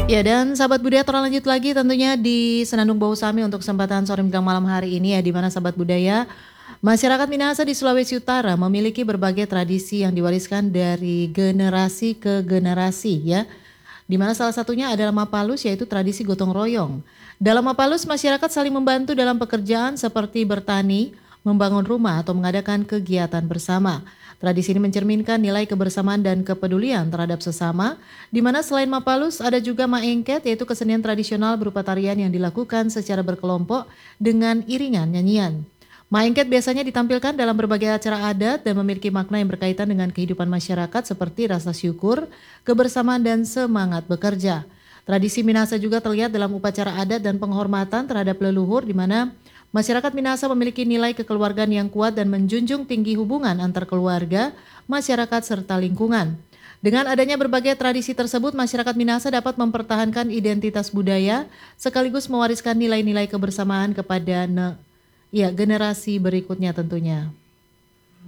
Ya, dan sahabat budaya terlanjut lagi tentunya di Senandung Bau Sami untuk kesempatan sore menjelang malam hari ini ya, di mana sahabat budaya, masyarakat Minahasa di Sulawesi Utara memiliki berbagai tradisi yang diwariskan dari generasi ke generasi ya. Di mana salah satunya adalah Mapalus, yaitu tradisi gotong royong. Dalam Mapalus, masyarakat saling membantu dalam pekerjaan seperti bertani, membangun rumah atau mengadakan kegiatan bersama. Tradisi ini mencerminkan nilai kebersamaan dan kepedulian terhadap sesama, di mana selain Mapalus ada juga Maengket, yaitu kesenian tradisional berupa tarian yang dilakukan secara berkelompok dengan iringan nyanyian. Maengket biasanya ditampilkan dalam berbagai acara adat dan memiliki makna yang berkaitan dengan kehidupan masyarakat seperti rasa syukur, kebersamaan, dan semangat bekerja. Tradisi Minahasa juga terlihat dalam upacara adat dan penghormatan terhadap leluhur, di mana masyarakat Minahasa memiliki nilai kekeluargaan yang kuat dan menjunjung tinggi hubungan antar keluarga, masyarakat, serta lingkungan. Dengan adanya berbagai tradisi tersebut, masyarakat Minahasa dapat mempertahankan identitas budaya sekaligus mewariskan nilai-nilai kebersamaan kepada generasi berikutnya tentunya.